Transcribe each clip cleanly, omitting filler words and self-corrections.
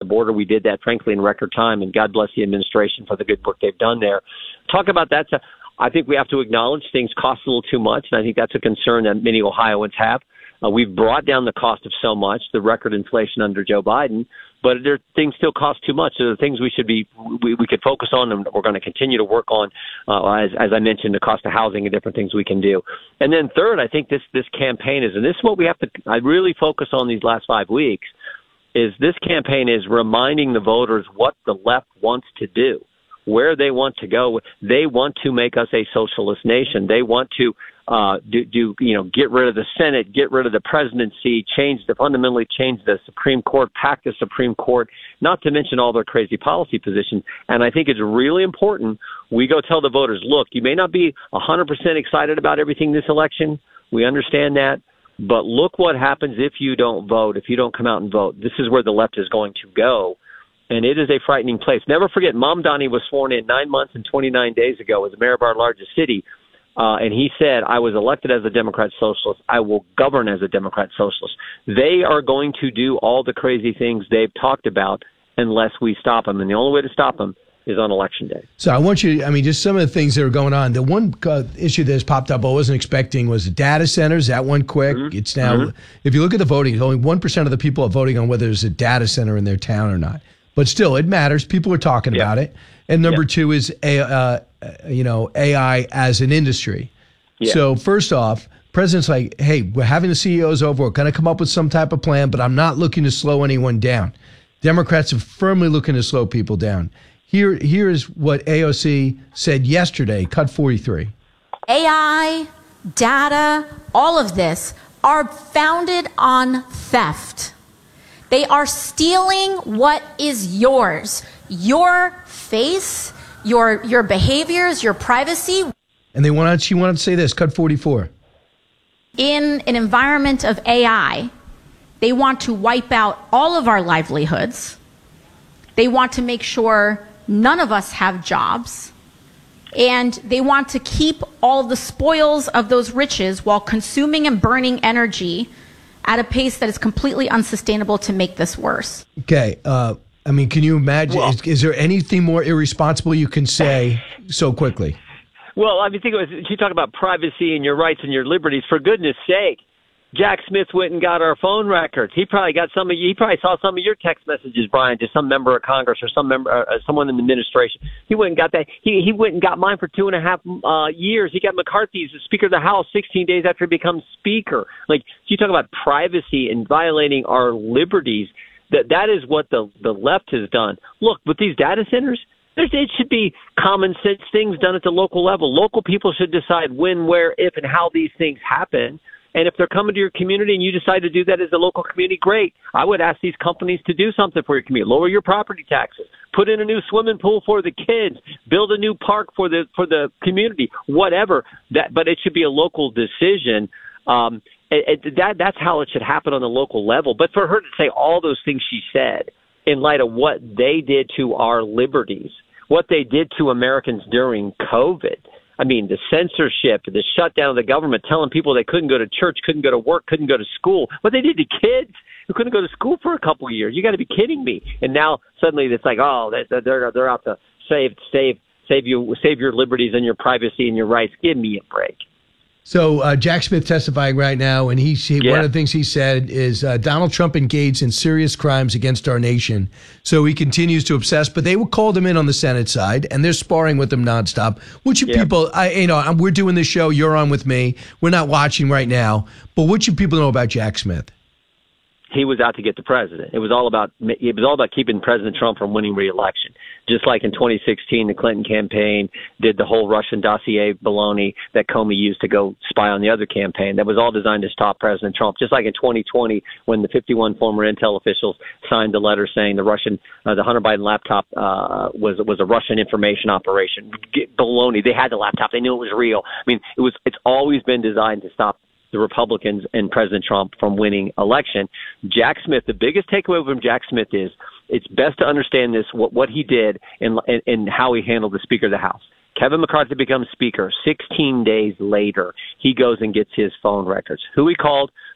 border. We did that, frankly, in record time, and God bless the administration for the good work they've done there. Talk about that. I think we have to acknowledge things cost a little too much, and I think that's a concern that many Ohioans have. We've brought down the cost of so much, the record inflation under Joe Biden, but things still cost too much. So the things we could focus on, and we're going to continue to work on, as I mentioned, the cost of housing and different things we can do. And then third, I think this campaign is, and this is what we have to I really focus on these last 5 weeks, is this campaign is reminding the voters what the left wants to do, where they want to go. They want to make us a socialist nation. They want to get rid of the Senate, get rid of the presidency, fundamentally change the Supreme Court, pack the Supreme Court, not to mention all their crazy policy positions. And I think it's really important we go tell the voters, look, you may not be 100% excited about everything this election. We understand that. But look what happens if you don't vote, if you don't come out and vote. This is where the left is going to go. And it is a frightening place. Never forget, Mamdani was sworn in 9 months and 29 days ago as mayor of our largest city. And he said, I was elected as a Democrat socialist. I will govern as a Democrat socialist. They are going to do all the crazy things they've talked about unless we stop them. And the only way to stop them is on Election Day. So I want you, just some of the things that are going on. The one issue that has popped up I wasn't expecting was the data centers. That one quick. Mm-hmm. It's now, if you look at the voting, only 1% of the people are voting on whether there's a data center in their town or not. But still, it matters. People are talking about it. And number two is AI as an industry. Yeah. So first off, President's like, hey, we're having the CEOs over. We're going to come up with some type of plan, but I'm not looking to slow anyone down. Democrats are firmly looking to slow people down. Here is what AOC said yesterday, cut 43. AI, data, all of this are founded on theft. They are stealing what is yours, your face, your behaviors, your privacy. And she wanted to say this, cut 44. In an environment of AI, they want to wipe out all of our livelihoods. They want to make sure none of us have jobs. And they want to keep all the spoils of those riches while consuming and burning energy at a pace that is completely unsustainable to make this worse. Okay. Can you imagine? Well, is there anything more irresponsible you can say so quickly? Well, you talk about privacy and your rights and your liberties. For goodness sake, Jack Smith went and got our phone records. He probably saw some of your text messages, Brian, to some member of Congress or someone in the administration. He went and got that. He went and got mine for 2.5 years. He got McCarthy's as Speaker of the House 16 days after he becomes Speaker. Like, you talk about privacy and violating our liberties. That is what the left has done. Look, with these data centers, it should be common sense things done at the local level. Local people should decide when, where, if, and how these things happen. And if they're coming to your community and you decide to do that as a local community, great. I would ask these companies to do something for your community. Lower your property taxes. Put in a new swimming pool for the kids. Build a new park for the community. Whatever. But it should be a local decision. That's how it should happen on the local level. But for her to say all those things she said in light of what they did to our liberties, what they did to Americans during COVID, the censorship, the shutdown of the government, telling people they couldn't go to church, couldn't go to work, couldn't go to school, what they did to kids who couldn't go to school for a couple of years. You got to be kidding me. And now suddenly it's like, oh, they're out to save your liberties and your privacy and your rights. Give me a break. So Jack Smith testifying right now, and one of the things he said is Donald Trump engaged in serious crimes against our nation. So he continues to obsess, but they called him in on the Senate side, and they're sparring with him nonstop. What should people, we're doing this show, you're on with me. We're not watching right now, but what should people know about Jack Smith? He was out to get the president. It was all about keeping President Trump from winning re-election. Just like in 2016, the Clinton campaign did the whole Russian dossier baloney that Comey used to go spy on the other campaign. That was all designed to stop President Trump. Just like in 2020, when the 51 former intel officials signed the letter saying the Hunter Biden laptop was a Russian information operation. Baloney. They had the laptop. They knew it was real. It's always been designed to stop the Republicans and President Trump from winning election. Jack Smith, the biggest takeaway from Jack Smith is it's best to understand this, what he did and how he handled the Speaker of the House. Kevin McCarthy becomes Speaker. 16 days later, he goes and gets his phone records. Who he called,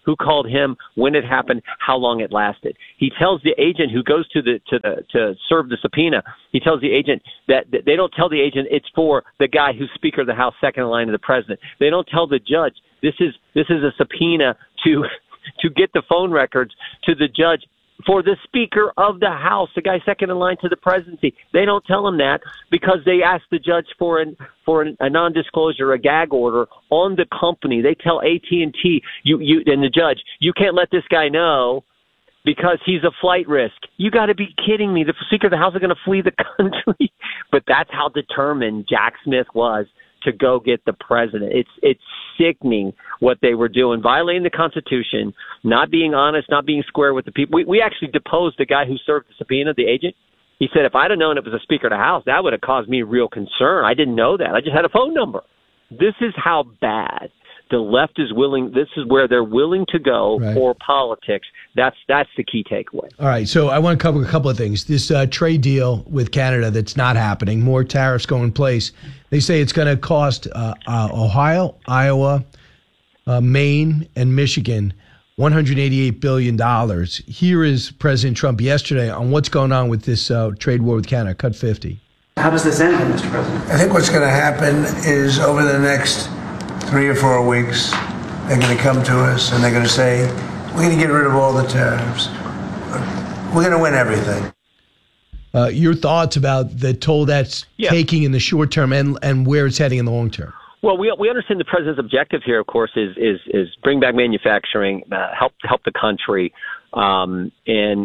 who called him, when it happened, how long it lasted. He tells the agent who goes to serve the subpoena, he tells the agent that they don't tell the agent it's for the guy who's Speaker of the House, second in line to the president. They don't tell the judge this is a subpoena to get the phone records to the judge for the Speaker of the House, the guy second in line to the presidency. They don't tell him that because they ask the judge for a non-disclosure, a gag order on the company. They tell AT&T, you and the judge, you can't let this guy know because he's a flight risk. You got to be kidding me. The Speaker of the House is going to flee the country. But that's how determined Jack Smith was to go get the president. It's sickening what they were doing, violating the Constitution, not being honest, not being square with the people. We actually deposed the guy who served the subpoena, the agent. He said, if I'd have known it was a Speaker of the House, that would have caused me real concern. I didn't know that. I just had a phone number. This is how bad the left is willing. This is where they're willing to go for politics. That's the key takeaway. All right. So I want to cover a couple of things. This trade deal with Canada that's not happening, more tariffs go in place. They say it's going to cost Ohio, Iowa, Maine, and Michigan $188 billion. Here is President Trump yesterday on what's going on with this trade war with Canada. Cut 50. How does this end, Mr. President? I think what's going to happen is over the next 3 or 4 weeks, they're going to come to us and they're going to say, we're going to get rid of all the tariffs. We're going to win everything. Your thoughts about the toll that's taking in the short term and where it's heading in the long term? Well, we understand the president's objective here, of course, is bring back manufacturing, help the country, and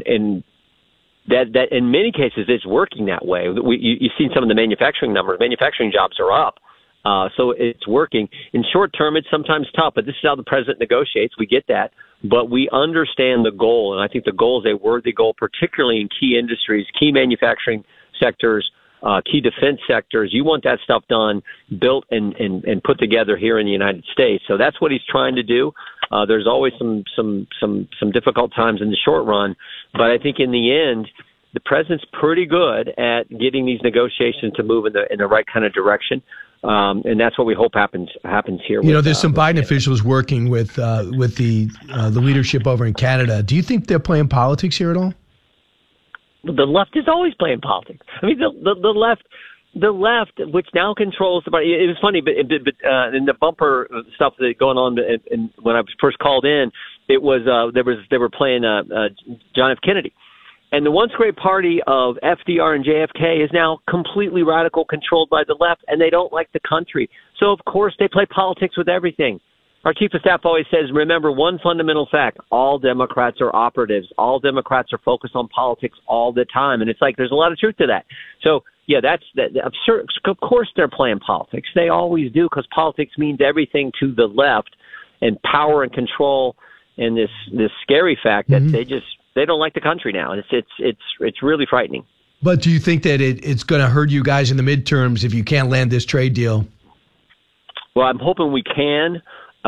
that in many cases it's working that way. You've seen some of the manufacturing numbers. Manufacturing jobs are up. So it's working. In short term, it's sometimes tough, but this is how the president negotiates. We get that. But we understand the goal, and I think the goal is a worthy goal, particularly in key industries, key manufacturing sectors, key defense sectors. You want that stuff done, built, and put together here in the United States. So that's what he's trying to do. There's always some difficult times in the short run, but I think in the end, the president's pretty good at getting these negotiations to move in the right kind of direction. And that's what we hope happens here. You know, there's some Biden officials working with the leadership over in Canada. Do you think they're playing politics here at all? The left is always playing politics. I mean, the left, which now controls the party. It was funny, but in the bumper stuff that going on, and when I was first called in, it was they were playing John F. Kennedy. And the once great party of FDR and JFK is now completely radical, controlled by the left, and they don't like the country. So, of course, they play politics with everything. Our chief of staff always says, remember one fundamental fact, all Democrats are operatives. All Democrats are focused on politics all the time. And it's like there's a lot of truth to that. So, yeah, that's absurd. Of course they're playing politics. They always do, because politics means everything to the left, and power and control, and this scary fact that they don't like the country now. It's really frightening. But do you think that it's going to hurt you guys in the midterms if you can't land this trade deal? Well, I'm hoping we can.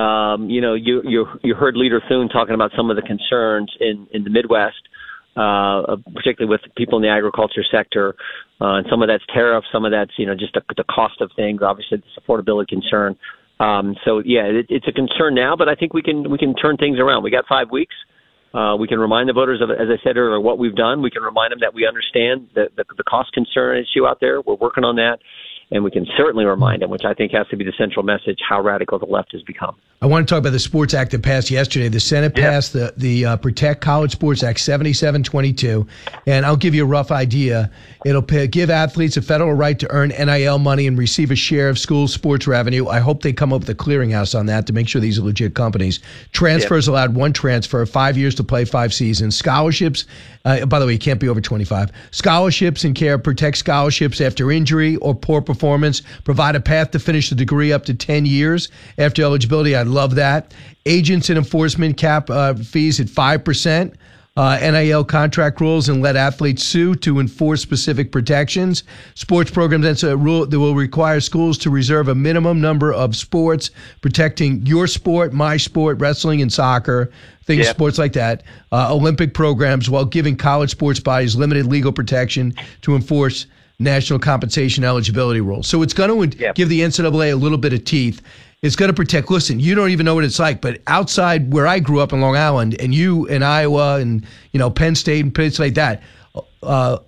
You heard Leader Thune talking about some of the concerns in the Midwest, particularly with people in the agriculture sector, and some of that's tariffs, some of that's just the cost of things. Obviously, this affordability concern. It's a concern now, but I think we can turn things around. We got 5 weeks. We can remind the voters of, as I said earlier, what we've done. We can remind them that we understand the cost concern issue out there. We're working on that. And we can certainly remind them, which I think has to be the central message, how radical the left has become. I want to talk about the Sports Act that passed yesterday. The Senate passed the Protect College Sports Act 7722, and I'll give you a rough idea. It'll give athletes a federal right to earn NIL money and receive a share of school sports revenue. I hope they come up with a clearinghouse on that to make sure these are legit companies. Transfers allowed, one transfer, 5 years to play 5 seasons. Scholarships, by the way, you can't be over 25. Scholarships and care, protect scholarships after injury or poor performance, provide a path to finish the degree up to 10 years after eligibility. I love that. Agents and enforcement cap fees at 5%. NIL contract rules and let athletes sue to enforce specific protections. Sports programs, that's a rule that will require schools to reserve a minimum number of sports, protecting your sport, my sport, wrestling and soccer, sports like that. Olympic programs, while giving college sports bodies limited legal protection to enforce national compensation eligibility rules. So it's going to give the NCAA a little bit of teeth. It's going to protect. Listen, you don't even know what it's like, but outside where I grew up in Long Island, and you in Iowa, and Penn State and places like that,